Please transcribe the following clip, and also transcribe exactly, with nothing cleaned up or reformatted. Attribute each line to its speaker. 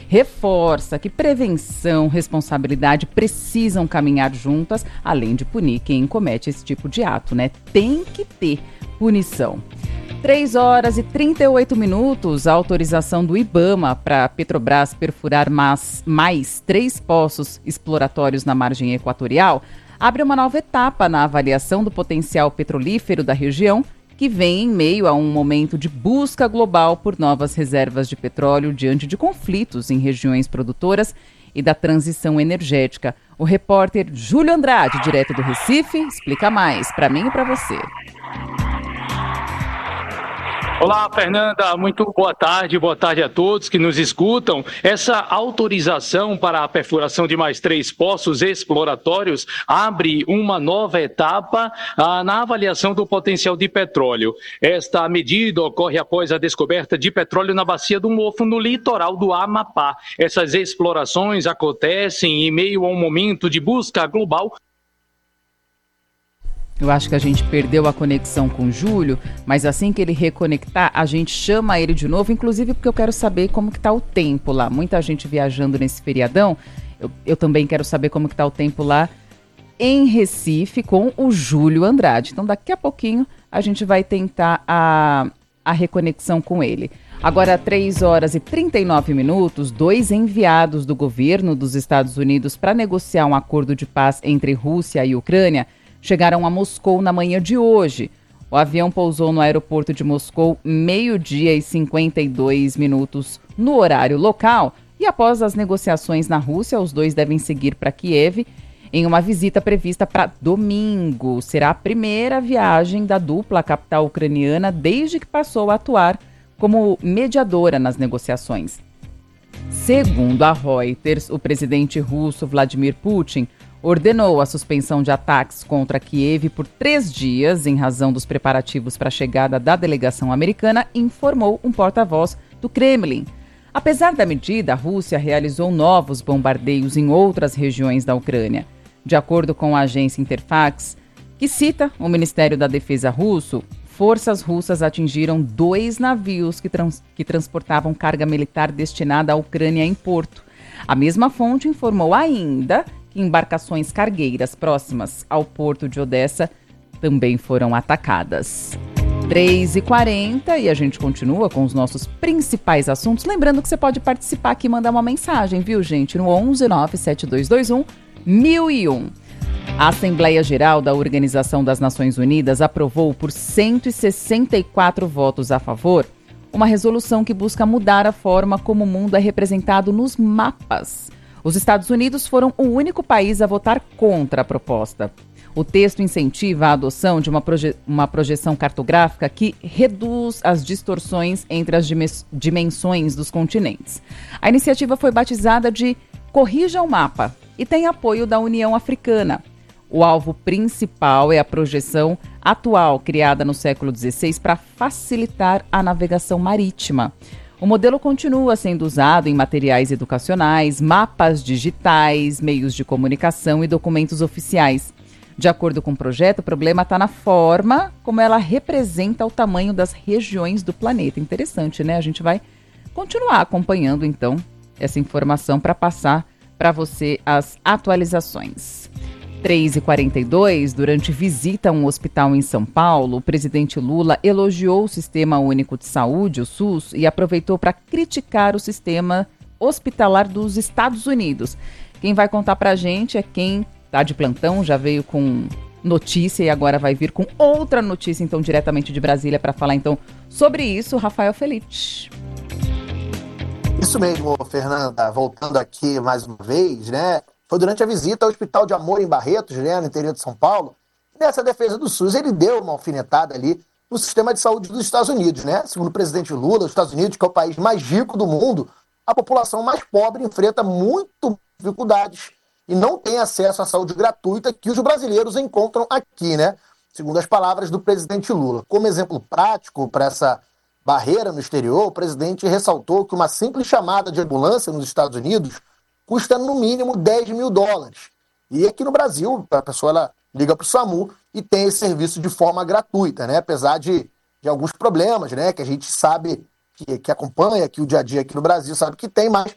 Speaker 1: reforça que prevenção, responsabilidade precisam caminhar juntas, além de punir quem comete esse tipo de ato, né? Tem que ter punição. três horas e trinta e oito minutos, a autorização do IBAMA para Petrobras perfurar mais, mais três poços exploratórios na margem equatorial abre uma nova etapa na avaliação do potencial petrolífero da região, que vem em meio a um momento de busca global por novas reservas de petróleo diante de conflitos em regiões produtoras e da transição energética. O repórter Júlio Andrade, direto do Recife, explica mais para mim e para você.
Speaker 2: Olá, Fernanda, muito boa tarde, boa tarde a todos que nos escutam. Essa autorização para a perfuração de mais três poços exploratórios abre uma nova etapa ah, na avaliação do potencial de petróleo. Esta medida ocorre após a descoberta de petróleo na Bacia do Mofo, no litoral do Amapá. Essas explorações acontecem em meio a um momento de busca global.
Speaker 1: Eu acho que a gente perdeu a conexão com o Júlio, mas assim que ele reconectar, a gente chama ele de novo, inclusive porque eu quero saber como que tá o tempo lá. Muita gente viajando nesse feriadão, eu, eu também quero saber como que tá o tempo lá em Recife com o Júlio Andrade. Então daqui a pouquinho a gente vai tentar a, a reconexão com ele. Agora, três horas e trinta e nove minutos, dois enviados do governo dos Estados Unidos para negociar um acordo de paz entre Rússia e Ucrânia chegaram a Moscou na manhã de hoje. O avião pousou no aeroporto de Moscou meio-dia e cinquenta e dois minutos no horário local e após as negociações na Rússia, os dois devem seguir para Kiev em uma visita prevista para domingo. Será a primeira viagem da dupla à capital ucraniana desde que passou a atuar como mediadora nas negociações. Segundo a Reuters, o presidente russo Vladimir Putin ordenou a suspensão de ataques contra Kiev por três dias em razão dos preparativos para a chegada da delegação americana, informou um porta-voz do Kremlin. Apesar da medida, a Rússia realizou novos bombardeios em outras regiões da Ucrânia. De acordo com a agência Interfax, que cita o Ministério da Defesa russo, forças russas atingiram dois navios que, trans- que transportavam carga militar destinada à Ucrânia em porto. A mesma fonte informou ainda que embarcações cargueiras próximas ao porto de Odessa também foram atacadas. três e quarenta e a gente continua com os nossos principais assuntos. Lembrando que você pode participar aqui e mandar uma mensagem, viu, gente? No onze nove sete dois dois um mil e um. A Assembleia Geral da Organização das Nações Unidas aprovou por cento e sessenta e quatro votos a favor uma resolução que busca mudar a forma como o mundo é representado nos mapas. Os Estados Unidos foram o único país a votar contra a proposta. O texto incentiva a adoção de uma, proje- uma projeção cartográfica que reduz as distorções entre as dim- dimensões dos continentes. A iniciativa foi batizada de Corrija o Mapa e tem apoio da União Africana. O alvo principal é a projeção atual, criada no século dezesseis, para facilitar a navegação marítima. O modelo continua sendo usado em materiais educacionais, mapas digitais, meios de comunicação e documentos oficiais. De acordo com o projeto, o problema está na forma como ela representa o tamanho das regiões do planeta. Interessante, né? A gente vai continuar acompanhando, então, essa informação para passar para você as atualizações. três e quarenta e dois, durante visita a um hospital em São Paulo, o presidente Lula elogiou o Sistema Único de Saúde, o SUS, e aproveitou para criticar o sistema hospitalar dos Estados Unidos. Quem vai contar para a gente é quem está de plantão, já veio com notícia e agora vai vir com outra notícia, então, diretamente de Brasília, para falar, então, sobre isso, Rafael Felite.
Speaker 3: Isso mesmo, Fernanda. Voltando aqui mais uma vez, né? Foi durante a visita ao Hospital de Amor em Barretos, né, no interior de São Paulo. Nessa defesa do SUS, ele deu uma alfinetada ali no sistema de saúde dos Estados Unidos, né? Segundo o presidente Lula, os Estados Unidos, que é o país mais rico do mundo, a população mais pobre enfrenta muito dificuldades e não tem acesso à saúde gratuita que os brasileiros encontram aqui, né? Segundo as palavras do presidente Lula. Como exemplo prático para essa barreira no exterior, o presidente ressaltou que uma simples chamada de ambulância nos Estados Unidos custa no mínimo dez mil dólares. E aqui no Brasil, a pessoa ela liga para o SAMU e tem esse serviço de forma gratuita, né? Apesar de, de alguns problemas, né? Que a gente sabe, que, que acompanha aqui o dia a dia aqui no Brasil, sabe que tem, mas